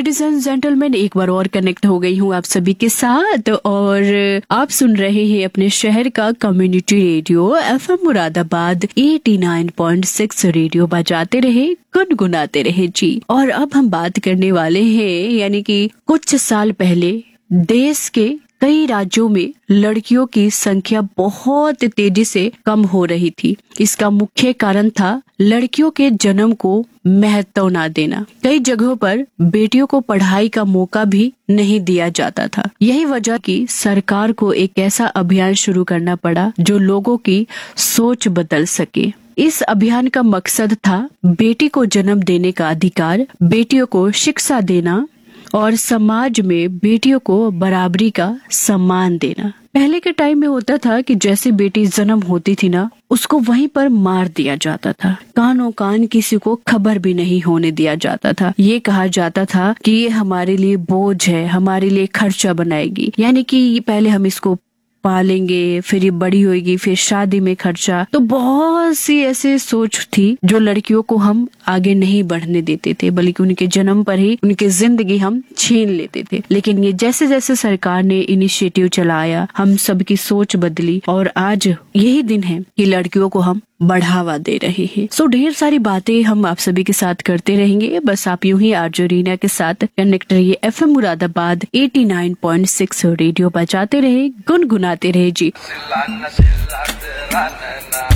Ladies and gentleman, एक बार और connect हो गई हूँ आप सभी के साथ और आप सुन रहे हैं अपने शहर का community radio FM Moradabad 89.6 radio बजाते रहे गुनगुनाते रहे जी। और अब हम बात करने वाले हैं यानी कि कुछ साल पहले देश के कई राज्यों में लड़कियों की संख्या बहुत तेजी से कम हो रही थी। इसका मुख्य कारण था लड़कियों के जन्म को महत्व न देना। कई जगहों पर बेटियों को पढ़ाई का मौका भी नहीं दिया जाता था। यही वजह कि सरकार को एक ऐसा अभियान शुरू करना पड़ा जो लोगों की सोच बदल सके। इस अभियान का मकसद था बेटी को जन्म देने का अधिकार, बेटियों को शिक्षा देना और समाज में बेटियों को बराबरी का सम्मान देना। पहले के टाइम में होता था कि जैसे बेटी जन्म होती थी ना, उसको वहीं पर मार दिया जाता था। कानों कान किसी को खबर भी नहीं होने दिया जाता था। ये कहा जाता था कि ये हमारे लिए बोझ है, हमारे लिए खर्चा बनाएगी, यानी कि पहले हम इसको पालेंगे, फिर ये बड़ी होगी, फिर शादी में खर्चा। तो बहुत सी ऐसे सोच थी जो लड़कियों को हम आगे नहीं बढ़ने देते थे, बल्कि उनके जन्म पर ही उनकी जिंदगी हम छीन लेते थे। लेकिन ये जैसे जैसे सरकार ने इनिशिएटिव चलाया, हम सबकी सोच बदली और आज यही दिन है कि लड़कियों को हम बढ़ावा दे रहे हैं। सो ढेर सारी बातें हम आप सभी के साथ करते रहेंगे। बस आप यूं ही आरजे रीना के साथ कनेक्ट रहिए। एफएम मुरादाबाद 89.6 रेडियो बजाते रहे गुनगुनाते रहे जी।